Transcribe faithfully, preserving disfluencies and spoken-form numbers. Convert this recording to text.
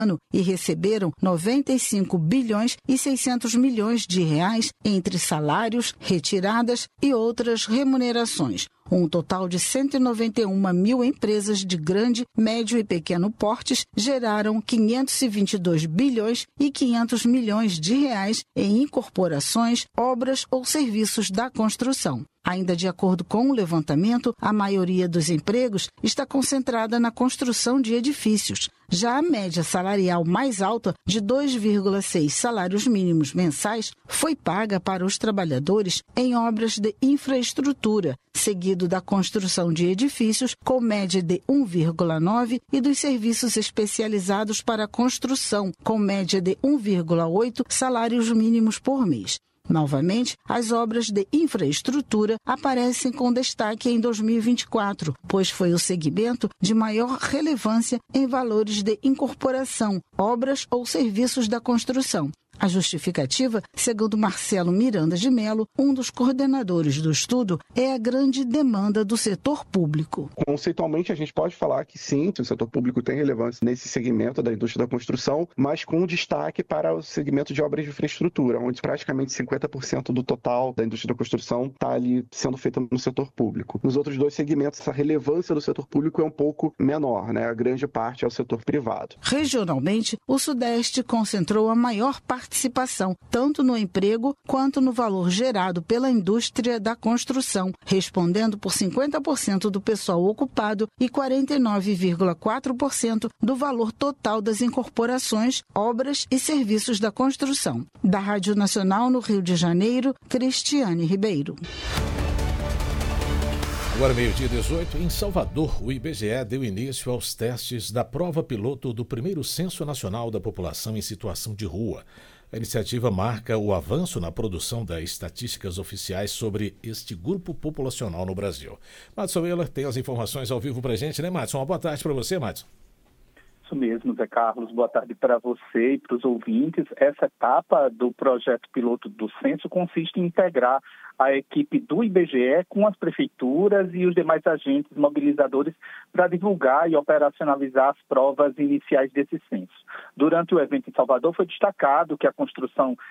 ano e receberam noventa e cinco bilhões e seiscentos milhões de reais entre salários, retiradas e outras remunerações. Um total de cento e noventa e uma mil empresas de grande, médio e pequeno portes geraram quinhentos e vinte e dois bilhões e quinhentos milhões de reais em incorporações, obras ou serviços da construção. Ainda de acordo com o levantamento, a maioria dos empregos está concentrada na construção de edifícios. Já a média salarial mais alta, de dois vírgula seis salários mínimos mensais, foi paga para os trabalhadores em obras de infraestrutura, seguido da construção de edifícios, com média de um vírgula nove, e dos serviços especializados para a construção, com média de um vírgula oito salários mínimos por mês. Novamente, as obras de infraestrutura aparecem com destaque em dois mil e vinte e quatro, pois foi o segmento de maior relevância em valores de incorporação, obras ou serviços da construção. A justificativa, segundo Marcelo Miranda de Mello, um dos coordenadores do estudo, é a grande demanda do setor público. Conceitualmente, a gente pode falar que sim, o setor público tem relevância nesse segmento da indústria da construção, mas com destaque para o segmento de obras de infraestrutura, onde praticamente cinquenta por cento do total da indústria da construção está ali sendo feita no setor público. Nos outros dois segmentos, essa relevância do setor público é um pouco menor, né? A grande parte é o setor privado. Regionalmente, o Sudeste concentrou a maior parte participação, tanto no emprego quanto no valor gerado pela indústria da construção, respondendo por cinquenta por cento do pessoal ocupado e quarenta e nove vírgula quatro por cento do valor total das incorporações, obras e serviços da construção. Da Rádio Nacional no Rio de Janeiro, Cristiane Ribeiro. Agora, meio-dia dezoito, em Salvador, o I B G E deu início aos testes da prova piloto do primeiro Censo Nacional da População em Situação de Rua. A iniciativa marca o avanço na produção das estatísticas oficiais sobre este grupo populacional no Brasil. Madison Euler tem as informações ao vivo para a gente, né, Madison? Uma boa tarde para você, Madison. Isso mesmo, Zé Carlos. Boa tarde para você e para os ouvintes. Essa etapa do projeto piloto do Censo consiste em integrar a equipe do I B G E com as prefeituras e os demais agentes mobilizadores para divulgar e operacionalizar as provas iniciais desse censo. Durante o evento em Salvador, foi destacado que a construção